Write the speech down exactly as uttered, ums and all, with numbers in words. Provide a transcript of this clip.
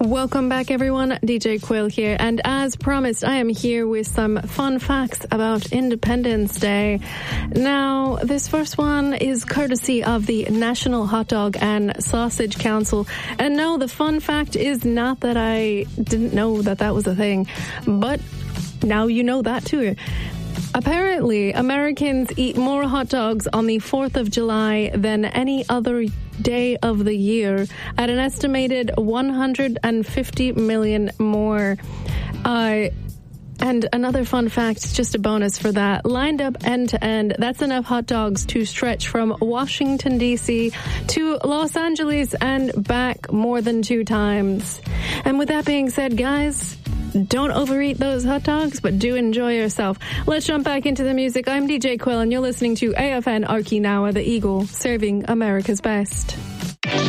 Welcome back, everyone. D J Quill here, and as promised, I am here with some fun facts about Independence Day. Now, this first one is courtesy of the National Hot Dog and Sausage Council. And no, the fun fact is not that I didn't know that that was a thing, but now you know that too. Apparently, Americans eat more hot dogs on the fourth of July than any other day of the year, at an estimated one hundred fifty million more. Uh, and another fun fact, just a bonus for that, lined up end to end, that's enough hot dogs to stretch from Washington, D C to Los Angeles and back more than two times. And with that being said, guys, don't overeat those hot dogs, but do enjoy yourself. Let's jump back into the music. I'm D J Quill, and you're listening to A F N Okinawa, the Eagle, serving America's best.